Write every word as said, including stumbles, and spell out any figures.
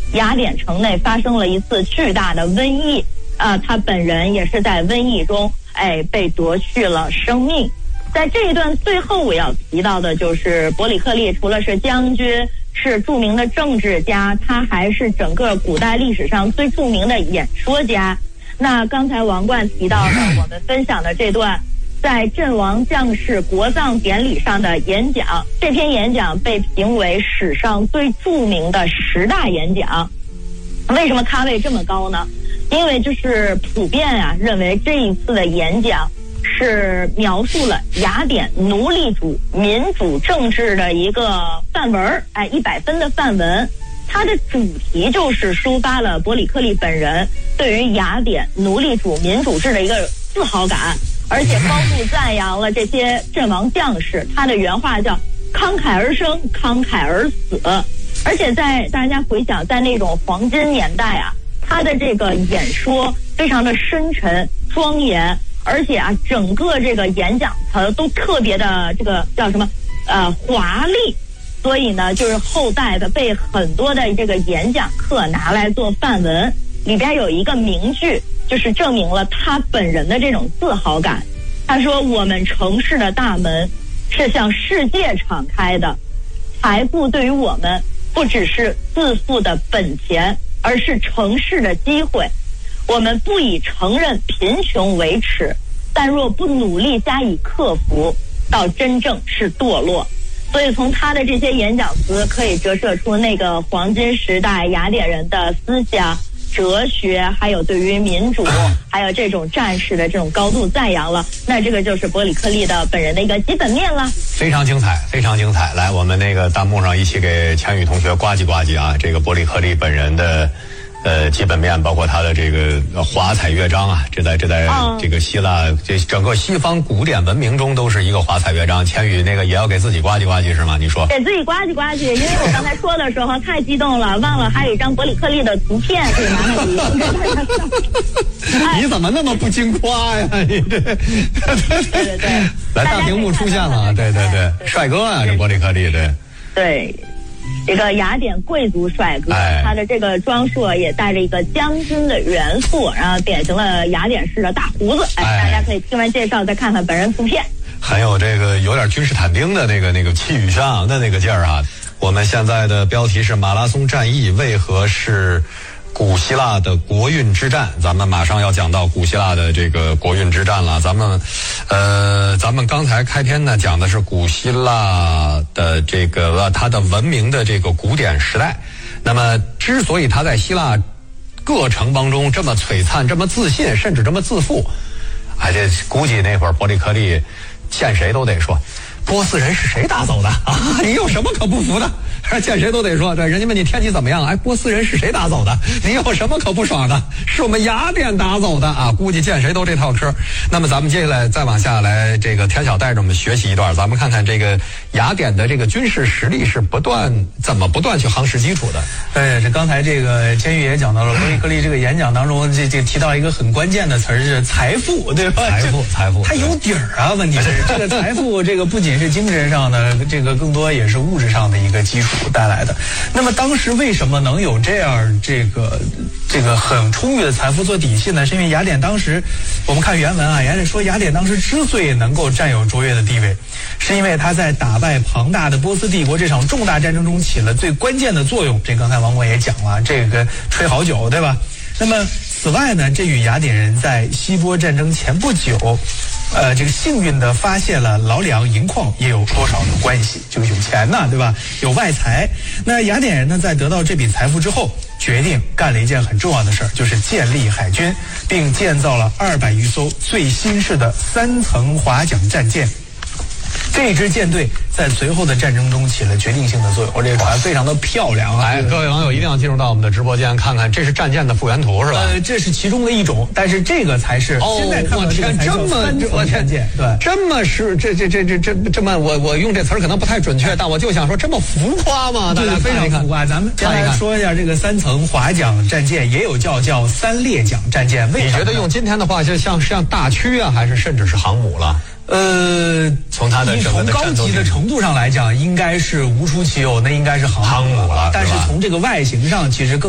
雅典城内发生了一次巨大的瘟疫，啊、呃，他本人也是在瘟疫中，哎，被夺去了生命。在这一段最后我要提到的就是伯里克利，除了是将军，是著名的政治家，他还是整个古代历史上最著名的演说家。那刚才王冠提到的，我们分享的这段在阵亡将士国葬典礼上的演讲，这篇演讲被评为史上最著名的十大演讲。为什么咖位这么高呢？因为就是普遍啊认为这一次的演讲是描述了雅典奴隶主民主政治的一个范文，哎，一百分的范文。它的主题就是抒发了伯里克利本人对于雅典奴隶主民主制的一个自豪感，而且高度赞扬了这些阵亡将士。他的原话叫慷慨而生，慷慨而死。而且在大家回想，在那种黄金年代啊，他的这个演说非常的深沉庄严，而且啊，整个这个演讲词都特别的这个叫什么呃华丽。所以呢，就是后代的被很多的这个演讲课拿来做范文，里边有一个名句，就是证明了他本人的这种自豪感。他说：“我们城市的大门是向世界敞开的，财富对于我们不只是自负的本钱，而是成事的机会。我们不以承认贫穷为耻，但若不努力加以克服，到真正是堕落。”所以从他的这些演讲词可以折射出那个黄金时代雅典人的思想、哲学，还有对于民主，还有这种战士的这种高度赞扬了。那这个就是伯里克利的本人的一个基本面了。 非常精彩，非常精彩。来，我们那个弹幕上一起给千羽同学呱唧呱唧啊！这个伯里克利本人的呃基本面，包括他的这个华彩乐章啊，这在这在这个希腊，这整个西方古典文明中都是一个华彩乐章。千羽那个也要给自己呱唧呱唧是吗？你说给自己呱唧呱唧，因为我刚才说的时候太激动了，忘了还有一张伯里克利的图片可以拿来给大家。 你怎么那么不经夸呀？你这对对对， 来大屏幕出现了，对对对，帅哥啊，这伯里克利，对对。这个雅典贵族帅哥， 哎、 他的这个装束也带着一个将军的元素，然后典型的雅典式的大胡子。哎，哎大家可以听完介绍再看看本人图片， 很有这个有点君士坦丁的那个那个气宇轩昂的那个劲儿啊。我们现在的标题是马拉松战役为何是古希腊的国运之战，咱们马上要讲到古希腊的这个国运之战了。咱们，呃，咱们刚才开篇呢讲的是古希腊的这个它的文明的这个古典时代。那么，之所以它在希腊各城邦中这么璀璨、这么自信，甚至这么自负，哎，这估计那会儿伯里克利见谁都得说。波斯人是谁打走的啊？你有什么可不服的？见谁都得说，对，人家问你天气怎么样？哎，波斯人是谁打走的？你有什么可不爽的？是我们雅典打走的啊！估计见谁都这套嗑。那么咱们接下来再往下来，这个田晓带着我们学习一段，咱们看看这个雅典的这个军事实力是不断怎么不断去夯实基础的。 对，这刚才这个千羽也讲到了，伯里克利这个演讲当中，这这提到一个很关键的词儿是财富，对吧？ 财富，财富， 它有底儿啊。问题是这个财富，这个不仅是精神上的，这个更多也是物质上的一个基础带来的。那么当时为什么能有这样这个这个很充裕的财富做底气呢？是因为雅典当时，我们看原文啊，雅典说雅典当时之所以能够占有卓越的地位，是因为他在打败庞大的波斯帝国这场重大战争中起了最关键的作用。这刚才王冠也讲了，这个吹好久，对吧？那么此外呢，这与雅典人在希波战争前不久呃，这个幸运的发现了劳里昂银矿也有多少的关系，就有钱呐，对吧？有外财。那雅典人呢，在得到这笔财富之后，决定干了一件很重要的事儿，就是建立海军，并建造了二百余艘最新式的三层划桨战舰。这支舰队在随后的战争中起了决定性的作用。这个船非常的漂亮啊！ 哎，各位网友一定要进入到我们的直播间看看，这是战舰的复原图是吧？ 呃，这是其中的一种，但是这个才是、 哦、 现在看到这个才叫三层战舰。对， 这么是这这这这这这么我我用这词儿可能不太准确，但我就想说这么浮夸吗？大家非常浮夸。咱们先来说一下这个三层划桨战舰，也有叫叫三列桨战舰。为你觉得用今天的话，就像像大驱啊，还是甚至是航母了？ 呃， 从它的整个的从高级的程度上来讲，应该是无出其右，那应该是航航母了。 但是从这个外形上，其实更